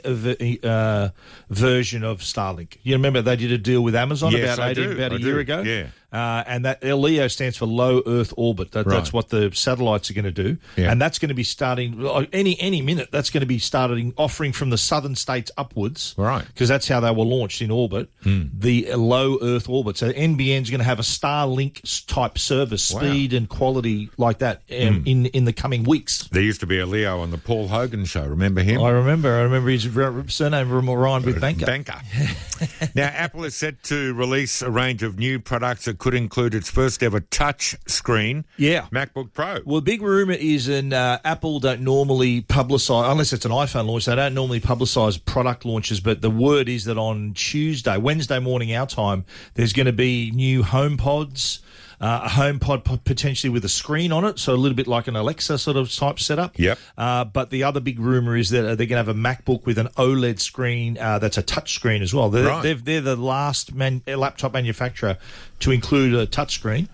version of Starlink. You remember they did a deal with Amazon about a year ago? Yeah. And that LEO stands for Low Earth Orbit. That's what the satellites are going to do. Yeah. And that's going to be starting any minute. That's going to be offering from the southern states upwards. Right. Because that's how they were launched in orbit, the low Earth orbit. So NBN's going to have a Starlink type service, speed and quality like that in the coming weeks. There used to be a Leo on the Paul Hogan show. Remember him? I remember his surname rhymed with banker. Now, Apple is set to release a range of new products that could include its first ever touch screen MacBook Pro. Well, the big rumour is Apple don't normally publicise, unless it's an iPhone launch, they don't normally publicise product launches, but the word is that on Wednesday morning our time, there's going to be new HomePods, a HomePod potentially with a screen on it, so a little bit like an Alexa sort of type setup. Yep. But the other big rumour is that they're going to have a MacBook with an OLED screen that's a touch screen as well. They're the last laptop manufacturer to include a touch screen.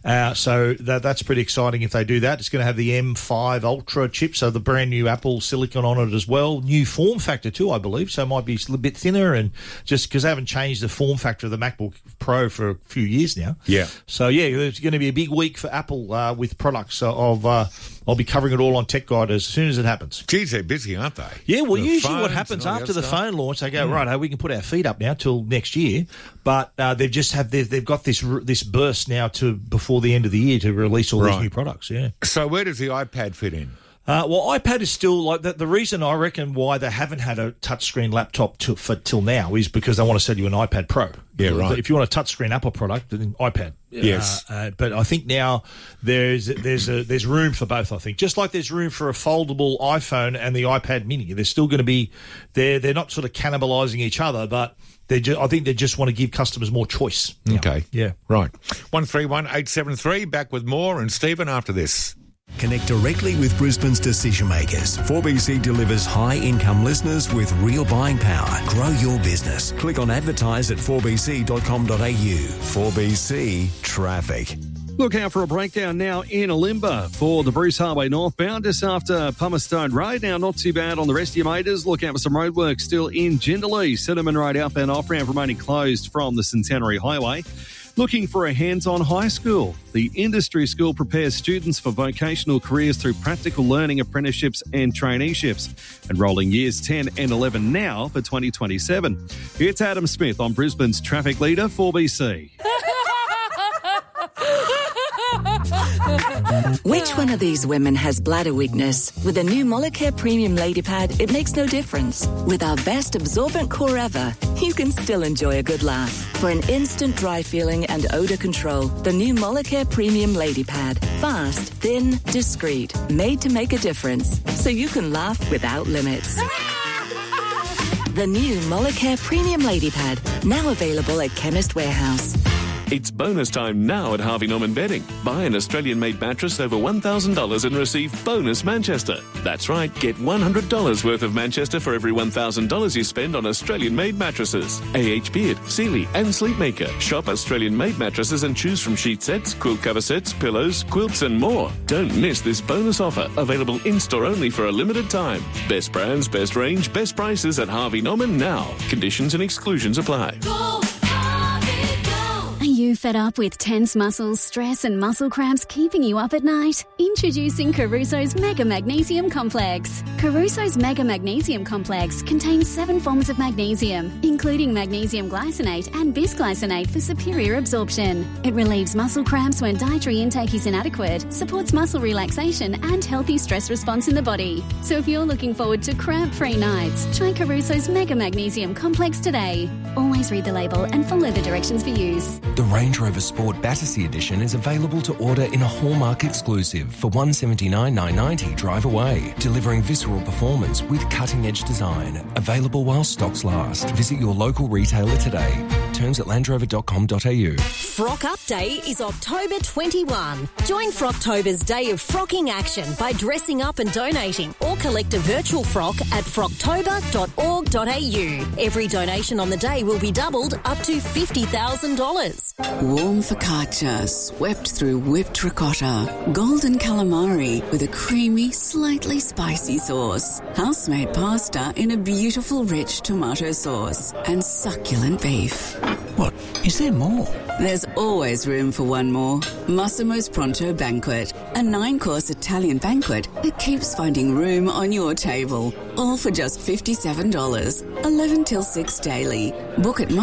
So that's pretty exciting if they do that. It's going to have the M5 Ultra chip, so the brand new Apple Silicon on it as well. New form factor too, I believe, so it might be a little bit thinner, and just because they haven't changed the form factor of the MacBook Pro for a few years now. Yeah. So, it's going to be a big week for Apple with products. I'll be covering it all on Tech Guide as soon as it happens. Geez, they're busy, aren't they? Yeah, well, usually what happens after the phone launch, they go, right, we can put our feet up now till next year. But they've got this burst now to before the end of the year to release all these new products. Yeah. So where does the iPad fit in? iPad is still like the reason I reckon why they haven't had a touchscreen laptop till now is because they want to sell you an iPad Pro. Yeah, right. If you want a touchscreen Apple product, then iPad. Yes. But I think now there's room for both. I think just like there's room for a foldable iPhone and the iPad Mini, there's still going to be they're not sort of cannibalising each other, but I think they just want to give customers more choice. Okay. Yeah. Right. 131873. Back with more, and Stephen after this. Connect directly with Brisbane's decision makers. 4BC delivers high-income listeners with real buying power. Grow your business. Click on advertise at 4bc.com.au. 4BC Traffic. Look out for a breakdown now in Olimba for the Bruce Highway northbound just after Pummerstone Road. Now not too bad on the rest of your meters. Look out for some roadwork still in Jindalee. Cinnamon Road outbound off-ramp remaining closed from the Centenary Highway. Looking for a hands-on high school? The Industry School prepares students for vocational careers through practical learning apprenticeships and traineeships. Enrolling years 10 and 11 now for 2027. It's Adam Smith on Brisbane's traffic leader, 4BC. Which one of these women has bladder weakness? With the new Molicare Premium Lady Pad, it makes no difference. With our best absorbent core ever, you can still enjoy a good laugh. For an instant dry feeling and odour control, the new Molicare Premium Lady Pad. Fast, thin, discreet, made to make a difference. So you can laugh without limits. The new Molicare Premium Lady Pad, now available at Chemist Warehouse. It's bonus time now at Harvey Norman Bedding. Buy an Australian-made mattress over $1,000 and receive bonus Manchester. That's right, get $100 worth of Manchester for every $1,000 you spend on Australian-made mattresses. A.H. Beard, Sealy and Sleepmaker. Shop Australian-made mattresses and choose from sheet sets, quilt cover sets, pillows, quilts and more. Don't miss this bonus offer, available in-store only for a limited time. Best brands, best range, best prices at Harvey Norman now. Conditions and exclusions apply. Are you fed up with tense muscles, stress and muscle cramps keeping you up at night? Introducing Caruso's Mega Magnesium Complex. Caruso's Mega Magnesium Complex contains 7 forms of magnesium, including magnesium glycinate and bisglycinate for superior absorption. It relieves muscle cramps when dietary intake is inadequate, supports muscle relaxation and healthy stress response in the body. So if you're looking forward to cramp-free nights, try Caruso's Mega Magnesium Complex today. Always read the label and follow the directions for use. The range Range Rover Sport Battersea Edition is available to order in a Hallmark exclusive for $179,990 drive away, delivering visceral performance with cutting-edge design. Available while stocks last. Visit your local retailer today. Terms at landrover.com.au. Frock Up Day is October 21. Join Frocktober's Day of Frocking action by dressing up and donating, or collect a virtual frock at frocktober.org.au. Every donation on the day will be doubled up to $50,000. Warm focaccia swept through whipped ricotta, golden calamari with a creamy, slightly spicy sauce, house-made pasta in a beautiful rich tomato sauce, and succulent beef. What? Is there more? There's always room for one more. Massimo's Pronto Banquet, a 9-course Italian banquet that keeps finding room on your table. All for just $57, 11 till 6 daily. Book at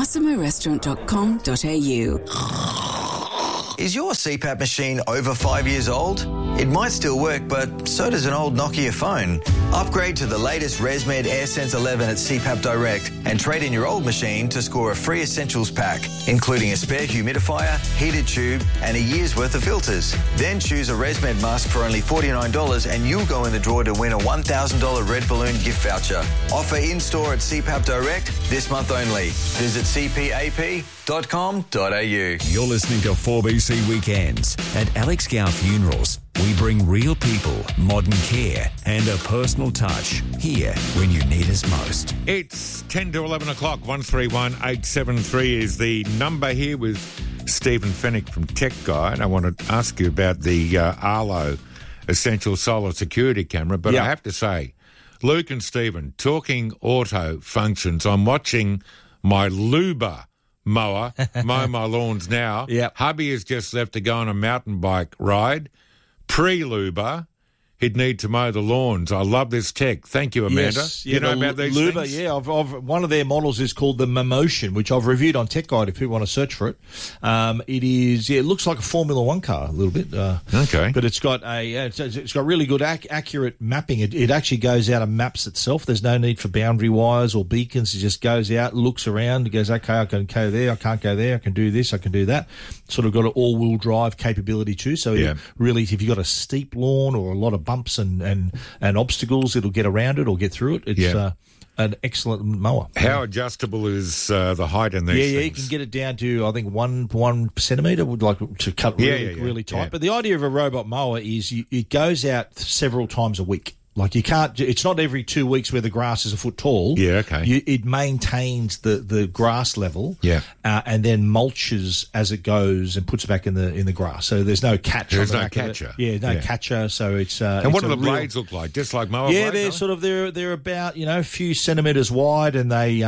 massimorestaurant.com.au. Is your CPAP machine over 5 years old? It might still work, but so does an old Nokia phone. Upgrade to the latest ResMed AirSense 11 at CPAP Direct and trade in your old machine to score a free essentials pack, including a spare humidifier, heated tube, and a year's worth of filters. Then choose a ResMed mask for only $49 and you'll go in the draw to win a $1,000 Red Balloon gift voucher. Offer in-store at CPAP Direct this month only. Visit cpap.com.au. You're listening to 4BC Weekends. At Alex Gow Funerals, we bring real people, modern care, and a personal touch here when you need us most. It's 10 to 11 o'clock. 131873 is the number here with Stephen Fennick from Tech Guide. I want to ask you about the Arlo Essential Solar Security Camera, but I have to say, Luke and Stephen, talking auto functions, I'm watching my Luba mower mow my lawns now. Hubby has just left to go on a mountain bike ride. Pre-Luba, he'd need to mow the lawns. I love this tech. Thank you, Amanda. Yes, you know about these Luba, things? Yeah, one of their models is called the Momotion, which I've reviewed on Tech Guide if people want to search for it. It is, it looks like a Formula One car a little bit. Okay. But it's got it's got really good accurate mapping. It actually goes out and maps itself. There's no need for boundary wires or beacons. It just goes out, looks around, it goes, okay, I can go there, I can't go there, I can do this, I can do that. Sort of got an all-wheel drive capability too. So really, if you've got a steep lawn or a lot of bumps and obstacles, it'll get around it or get through it. It's an excellent mower. How adjustable is the height in these things? Yeah, you can get it down to, I think, one centimetre, would like to cut really tight. Yeah. But the idea of a robot mower is it goes out several times a week. Like you can't, it's not every 2 weeks where the grass is a foot tall. Yeah, okay. It maintains the grass level. Yeah. And then mulches as it goes and puts it back in the grass. So there's no catch. There's on the no back catcher. Of it. Yeah, no catcher. So it's. And what do the blades look like? Just like mower blades? Yeah, they're sort of they're about a few centimetres wide, and they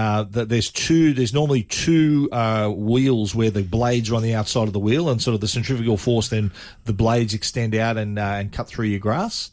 there's normally two wheels where the blades are on the outside of the wheel, and sort of the centrifugal force, then the blades extend out and cut through your grass.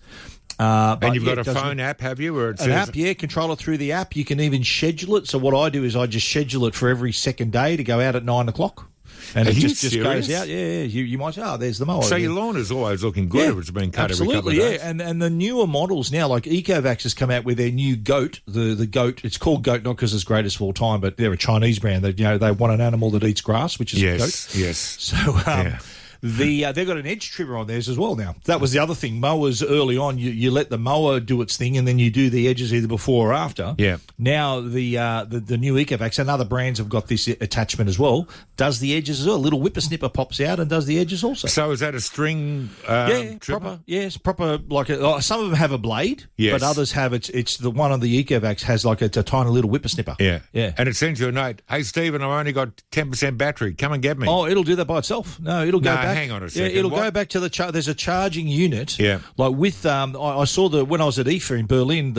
And you've got a phone app, have you? Or an app, control it through the app. You can even schedule it. So what I do is I just schedule it for every second day to go out at 9 o'clock. And it just goes out. Yeah. You might say, there's the mower. So your lawn is always looking good if it's been cut every couple of days. And the newer models now, like Ecovacs has come out with their new goat, the goat. It's called goat not because it's greatest of all time, but they're a Chinese brand. That they want an animal that eats grass, which is a goat. Yes. So they've got an edge trimmer on theirs as well now. That was the other thing. Mowers early on, you let the mower do its thing, and then you do the edges either before or after. Yeah. Now the new Ecovacs and other brands have got this attachment as well. Does the edges as well. A little whippersnipper pops out and does the edges also. So is that a string? Proper. Yes, proper. Like some of them have a blade, but others have it's the one on the Ecovacs has like a tiny little whippersnipper. Yeah. And it sends you a note. Hey Stephen, I've only got 10% battery. Come and get me. Oh, it'll do that by itself. No, it'll go back. Hang on a second. Yeah, it'll go back to the there's a charging unit. Yeah. Like with I saw when I was at IFA in Berlin,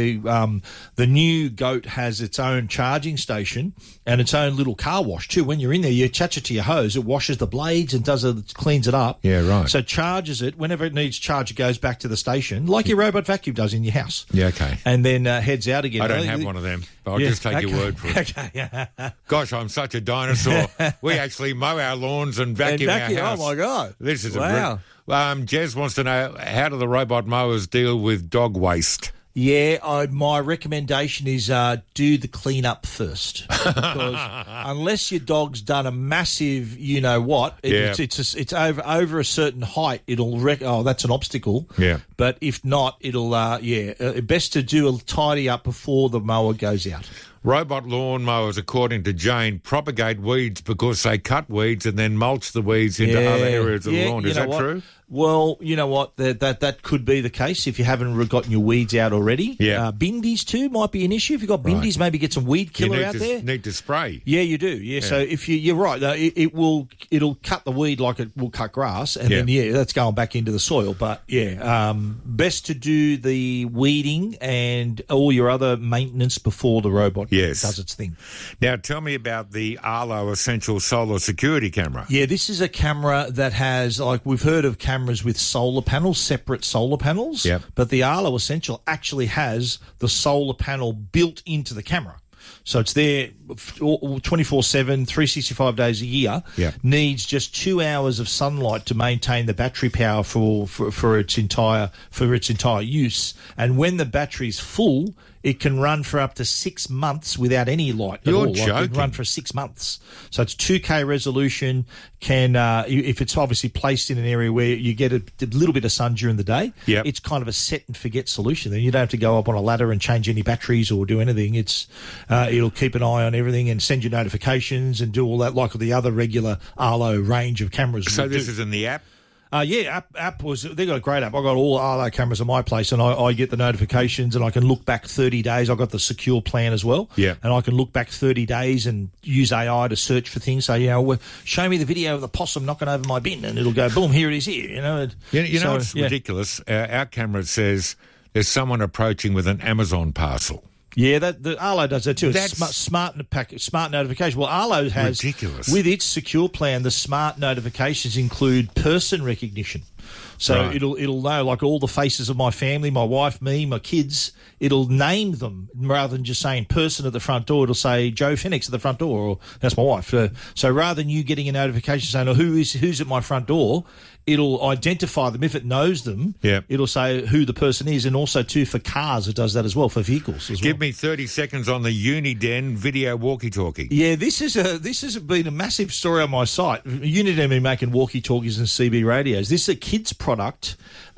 the new goat has its own charging station and its own little car wash too. When you're in there, you attach it to your hose, it washes the blades and cleans it up. Yeah, right. So charges it whenever it needs charge. It goes back to the station like your robot vacuum does in your house. Yeah, okay. And then heads out again. I don't have one of them. But I'll just take your word for it. Okay. Gosh, I'm such a dinosaur. We actually mow our lawns and vacuum our house. Oh my God! This is Jez wants to know, how do the robot mowers deal with dog waste? Yeah, my recommendation is do the clean-up first. Because unless your dog's done a massive, it's over a certain height, it'll that's an obstacle. Yeah. But if not, it'll, best to do a tidy up before the mower goes out. Robot lawn mowers, according to Jane, propagate weeds because they cut weeds and then mulch the weeds into other areas of the lawn. Is that true? Well, you know what? That could be the case if you haven't gotten your weeds out already. Yeah. Bindies too might be an issue. If you've got bindies, maybe get some weed killer out there. You need to spray. Yeah, you do. Yeah. So if you're right, it'll cut the weed like it will cut grass, and then that's going back into the soil. But best to do the weeding and all your other maintenance before the robot does its thing. Now, tell me about the Arlo Essential Solar Security Camera. Yeah, this is a camera that has, like, we've heard of cameras with solar panels, separate solar panels. Yep. But the Arlo Essential actually has the solar panel built into the camera. So it's there 24/7, 365 days a year. Yep. Needs just 2 hours of sunlight to maintain the battery power for its entire use. And when the battery's full, it can run for up to 6 months without any light at all. You're joking. It can run for 6 months. So it's 2K resolution. Can if it's obviously placed in an area where you get a little bit of sun during the day, it's kind of a set and forget solution. Then you don't have to go up on a ladder and change any batteries or do anything. It's it'll keep an eye on everything and send you notifications and do all that like the other regular Arlo range of cameras. So this is in the app? App was, they got a great app. I got all Arlo cameras at my place, and I get the notifications, and I can look back 30 days. I got the secure plan as well, and I can look back 30 days and use AI to search for things. So show me the video of the possum knocking over my bin, and it'll go boom, here it is here. It's ridiculous. Our camera says there's someone approaching with an Amazon parcel. Yeah, the Arlo does that too. It's smart notification. Well, Arlo has, ridiculous. With its secure plan, the smart notifications include person recognition. So it'll know, like, all the faces of my family, my wife, me, my kids. It'll name them rather than just saying person at the front door. It'll say Joe Phoenix at the front door, or that's my wife. So rather than you getting a notification saying, who's at my front door, it'll identify them. If it knows them, it'll say who the person is. And also, too, for cars, it does that as well, for vehicles as well. Give me 30 seconds on the Uniden video walkie-talkie. Yeah, this has been a massive story on my site. Uniden have been making walkie-talkies and CB radios. This is a kid's product.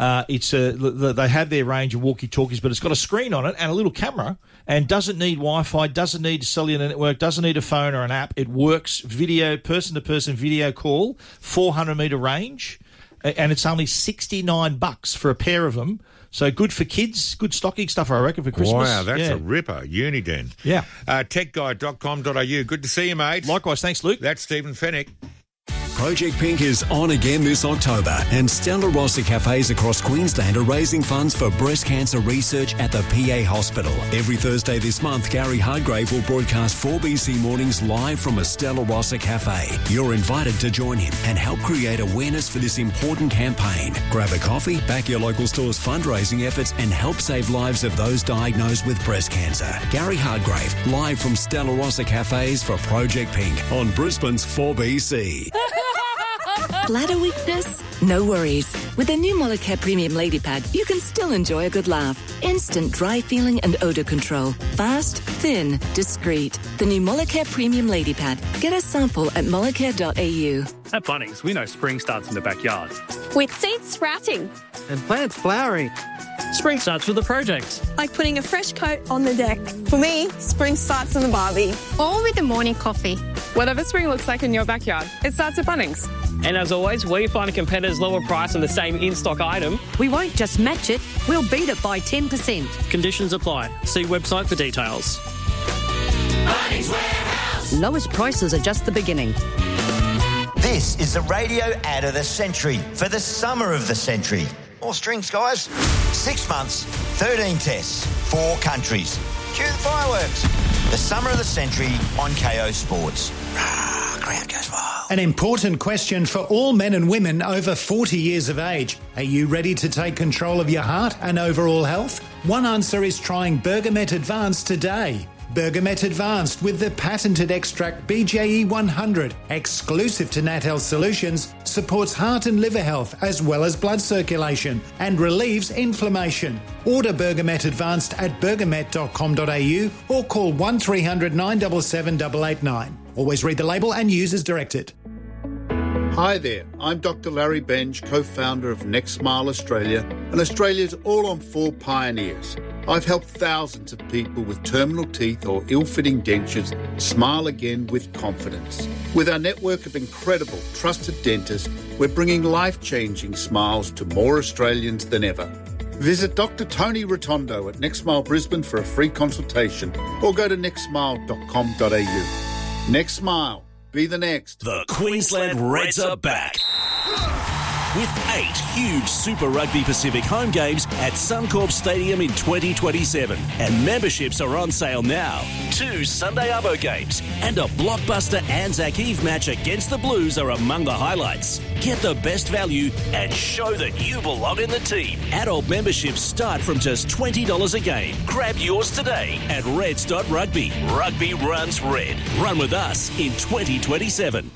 They have their range of walkie-talkies, but it's got a screen on it and a little camera, and doesn't need Wi-Fi, doesn't need a cellular network, doesn't need a phone or an app. It works person-to-person video call, 400-metre range, and it's only $69 for a pair of them. So good for kids, good stocking stuff, I reckon, for Christmas. Wow, that's a ripper. Uniden. Yeah. Techguide.com.au. Good to see you, mate. Likewise. Thanks, Luke. That's Stephen Fennick. Project Pink is on again this October, and Stella Rossa cafes across Queensland are raising funds for breast cancer research at the PA Hospital. Every Thursday this month, Gary Hardgrave will broadcast 4BC Mornings live from a Stella Rossa cafe. You're invited to join him and help create awareness for this important campaign. Grab a coffee, back your local store's fundraising efforts, and help save lives of those diagnosed with breast cancer. Gary Hardgrave, live from Stella Rossa cafes for Project Pink on Brisbane's 4BC. Bladder weakness? No worries. With the new Molicare Premium Lady Pad, you can still enjoy a good laugh. Instant dry feeling and odour control. Fast, thin, discreet. The new Molicare Premium Lady Pad. Get a sample at molicare.au. At Bunnings, we know spring starts in the backyard. With seeds sprouting. And plants flowering. Spring starts with a project. Like putting a fresh coat on the deck. For me, spring starts in the barbie. Or with a morning coffee. Whatever spring looks like in your backyard, it starts at Bunnings. And as always, where you find a competitor's lower price on the same in-stock item, we won't just match it, we'll beat it by 10%. Conditions apply. See website for details. Bunnings Warehouse. Lowest prices are just the beginning. This is the radio ad of the century for the summer of the century. More strings, guys. 6 months, 13 tests, 4 countries. Cue the fireworks. The summer of the century on KO Sports. Crowd goes wild. An important question for all men and women over 40 years of age. Are you ready to take control of your heart and overall health? One answer is trying Bergamet Advance today. Bergamet Advanced with the patented extract BJE 100, exclusive to Nat Health Solutions, supports heart and liver health as well as blood circulation and relieves inflammation. Order Bergamet Advanced at bergamet.com.au or call 1300 977 889. Always read the label and use as directed. Hi there, I'm Dr. Larry Benj, co-founder of Next Smile Australia and Australia's all-on-4 pioneers. I've helped thousands of people with terminal teeth or ill-fitting dentures smile again with confidence. With our network of incredible, trusted dentists, we're bringing life-changing smiles to more Australians than ever. Visit Dr. Tony Rotondo at Next Smile Brisbane for a free consultation or go to nextsmile.com.au. Next Smile. Be the next. The Queensland Reds are back. With 8 huge Super Rugby Pacific home games at Suncorp Stadium in 2027. And memberships are on sale now. 2 Sunday Arvo games and a blockbuster Anzac Eve match against the Blues are among the highlights. Get the best value and show that you belong in the team. Adult memberships start from just $20 a game. Grab yours today at reds.rugby. Rugby runs red. Run with us in 2027.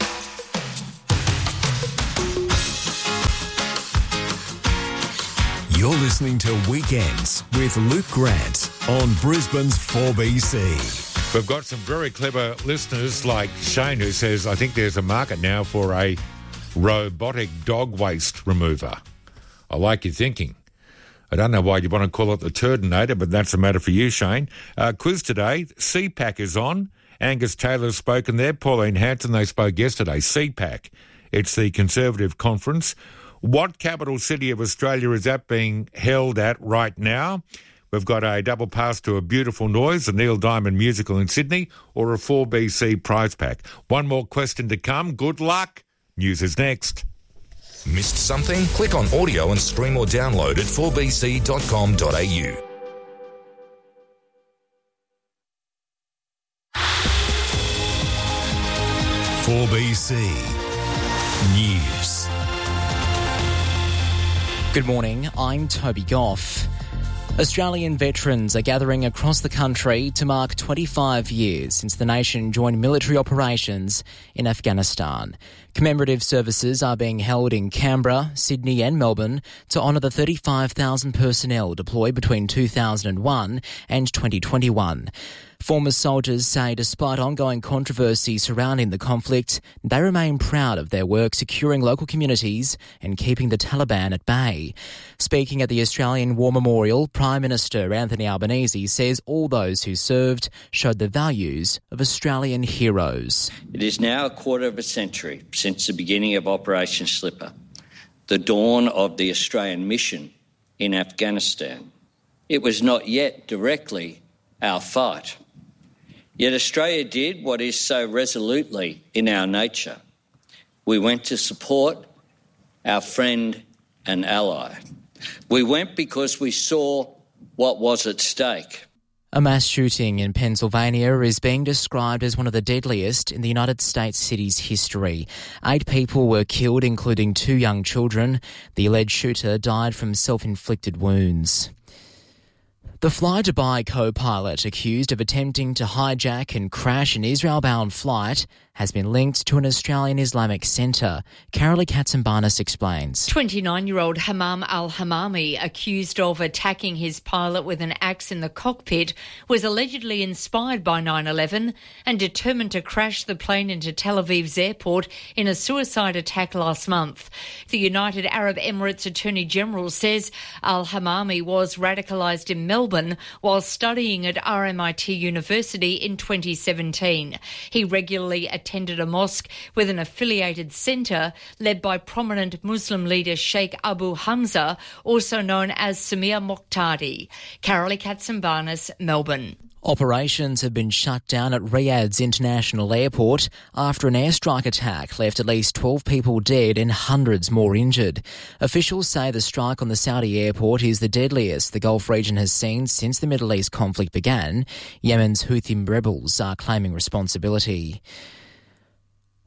You're listening to Weekends with Luke Grant on Brisbane's 4BC. We've got some very clever listeners like Shane who says, I think there's a market now for a robotic dog waste remover. I like your thinking. I don't know why you want to call it the Turdinator, but that's a matter for you, Shane. Quiz today, CPAC is on. Angus Taylor's spoken there. Pauline Hanson, they spoke yesterday. CPAC, it's the Conservative Conference. What capital city of Australia is that being held at right now? We've got a double pass to A Beautiful Noise, the Neil Diamond musical in Sydney, or a 4BC prize pack. One more question to come. Good luck. News is next. Missed something? Click on audio and stream or download at 4bc.com.au. News. Good morning, I'm Toby Goff. Australian veterans are gathering across the country to mark 25 years since the nation joined military operations in Afghanistan. Commemorative services are being held in Canberra, Sydney and Melbourne to honour the 35,000 personnel deployed between 2001 and 2021. Former soldiers say despite ongoing controversy surrounding the conflict, they remain proud of their work securing local communities and keeping the Taliban at bay. Speaking at the Australian War Memorial, Prime Minister Anthony Albanese says all those who served showed the values of Australian heroes. It is now a quarter of a century since the beginning of Operation Slipper, the dawn of the Australian mission in Afghanistan. It was not yet directly our fight. Yet Australia did what is so resolutely in our nature. We went to support our friend and ally. We went because we saw what was at stake. A mass shooting in Pennsylvania is being described as one of the deadliest in the United States city's history. 8 people were killed, including 2 young children. The alleged shooter died from self-inflicted wounds. The Fly Dubai co-pilot accused of attempting to hijack and crash an Israel-bound flight has been linked to an Australian Islamic centre. Carolee Katsimbarnis explains. 29-year-old Hammam al-Hammami, accused of attacking his pilot with an axe in the cockpit, was allegedly inspired by 9/11 and determined to crash the plane into Tel Aviv's airport in a suicide attack last month. The United Arab Emirates Attorney General says al-Hammami was radicalised in Melbourne while studying at RMIT University in 2017. He regularly attended a mosque with an affiliated centre led by prominent Muslim leader Sheikh Abu Hamza, also known as Samir Moqtadi. Carolee Katsimbarnis, Melbourne. Operations have been shut down at Riyadh's International Airport after an airstrike attack left at least 12 people dead and hundreds more injured. Officials say the strike on the Saudi airport is the deadliest the Gulf region has seen since the Middle East conflict began. Yemen's Houthi rebels are claiming responsibility.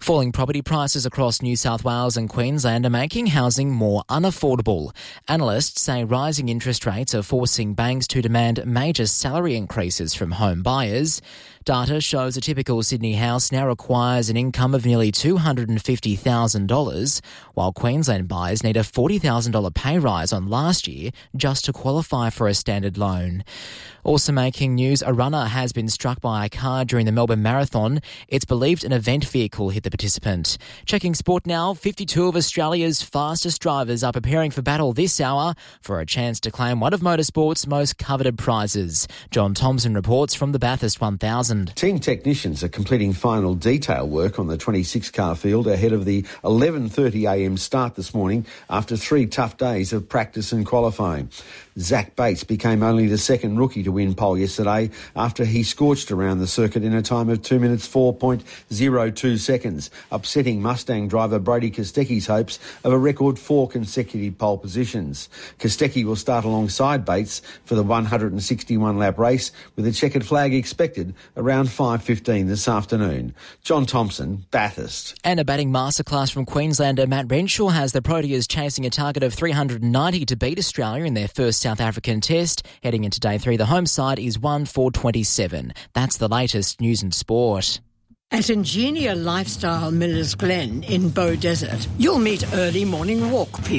Falling property prices across New South Wales and Queensland are making housing more unaffordable. Analysts say rising interest rates are forcing banks to demand major salary increases from home buyers. Data shows a typical Sydney house now requires an income of nearly $250,000, while Queensland buyers need a $40,000 pay rise on last year just to qualify for a standard loan. Also making news, a runner has been struck by a car during the Melbourne Marathon. It's believed an event vehicle hit the participant. Checking sport now, 52 of Australia's fastest drivers are preparing for battle this hour for a chance to claim one of motorsport's most coveted prizes. John Thompson reports from the Bathurst 1000. Team technicians are completing final detail work on the 26-car field ahead of the 11:30am start this morning after 3 tough days of practice and qualifying. Zach Bates became only the second rookie to win pole yesterday after he scorched around the circuit in a time of 2 minutes 4.02 seconds, upsetting Mustang driver Brady Kostecki's hopes of a record 4 consecutive pole positions. Kostecki will start alongside Bates for the 161-lap race, with a checkered flag expected around 5:15 this afternoon. John Thompson, Bathurst. And a batting masterclass from Queenslander Matt Renshaw has the Proteas chasing a target of 390 to beat Australia in their first South African test. Heading into day 3, the home side is 1-4-27. That's the latest news and sport. At Ingenia Lifestyle Millers Glen in Bow Desert, you'll meet early morning walk people.